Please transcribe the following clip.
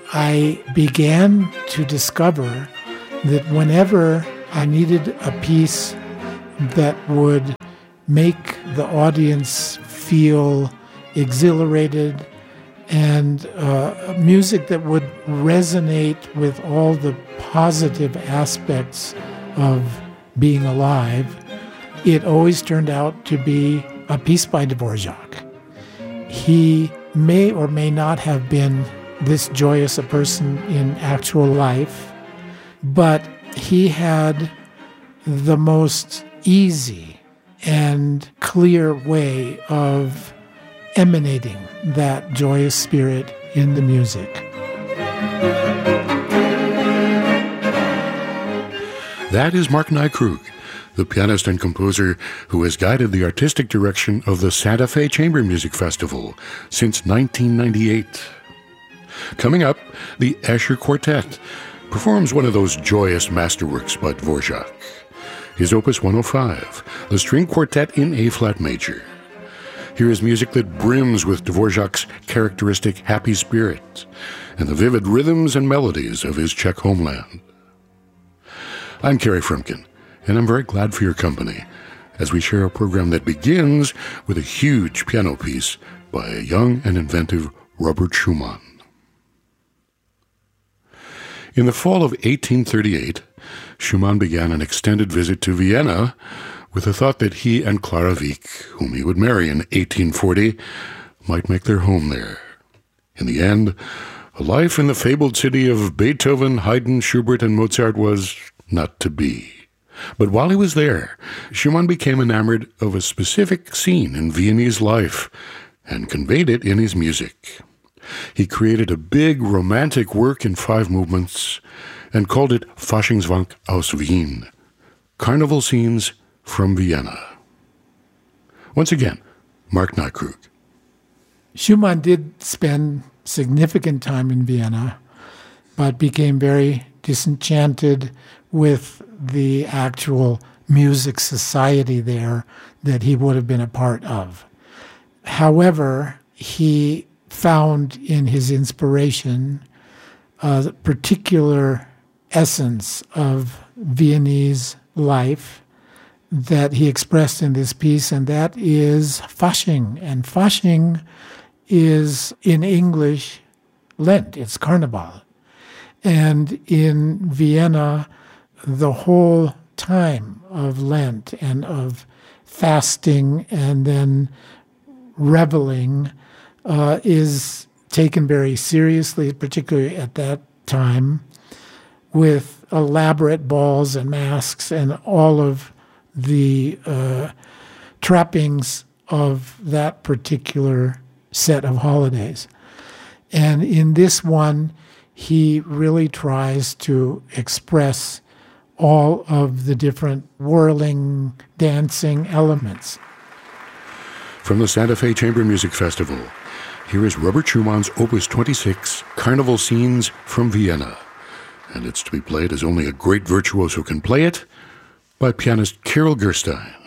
I began to discover that whenever I needed a piece that would make the audience feel exhilarated and music that would resonate with all the positive aspects of being alive, it always turned out to be a piece by Dvorak. He may or may not have been this joyous a person in actual life, but he had the most easy and clear way of emanating that joyous spirit in the music. That is Mark Nykrug, the pianist and composer who has guided the artistic direction of the Santa Fe Chamber Music Festival since 1998. Coming up, the Escher Quartet performs one of those joyous masterworks by Dvorak, his Opus 105, the String Quartet in A-flat major. Here is music that brims with Dvorak's characteristic happy spirit and the vivid rhythms and melodies of his Czech homeland. I'm Kerry Frumkin, and I'm very glad for your company as we share a program that begins with a huge piano piece by a young and inventive Robert Schumann. In the fall of 1838, Schumann began an extended visit to Vienna with the thought that he and Clara Wieck, whom he would marry in 1840, might make their home there. In the end, a life in the fabled city of Beethoven, Haydn, Schubert, and Mozart was not to be. But while he was there, Schumann became enamored of a specific scene in Viennese life and conveyed it in his music. He created a big romantic work in 5 movements and called it Faschingswank aus Wien, Carnival Scenes from Vienna. Once again, Mark Nykrug. Schumann did spend significant time in Vienna, but became very disenchanted with the actual music society there that he would have been a part of. However, he found in his inspiration a particular essence of Viennese life that he expressed in this piece, and that is Fasching. And Fasching is, in English, Lent. It's Carnival. And in Vienna, the whole time of Lent and of fasting and then reveling is taken very seriously, particularly at that time, with elaborate balls and masks and all of the trappings of that particular set of holidays. And in this one, he really tries to express all of the different whirling, dancing elements. From the Santa Fe Chamber Music Festival, here is Robert Schumann's Opus 26, Carnival Scenes from Vienna. And it's to be played as only a great virtuoso can play it, by pianist Carol Gerstein.